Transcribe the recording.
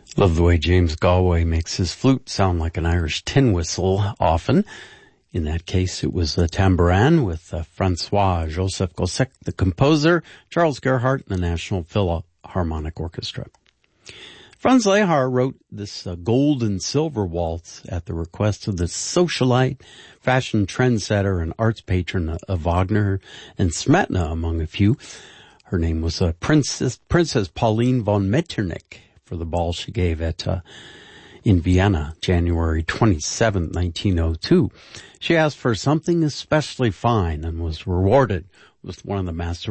Love the way James Galway makes his flute sound like an Irish tin whistle often. In that case, it was a tambourin with Francois Joseph Gossec, the composer, Charles Gerhardt, and the National Philharmonic Orchestra. Franz Lehár wrote this gold and silver waltz at the request of the socialite, fashion trendsetter, and arts patron of Wagner and Smetana, among a few. Her name was Princess Pauline von Metternich, for the ball she gave at in Vienna, January 27, 1902. She asked for something especially fine and was rewarded with one of the master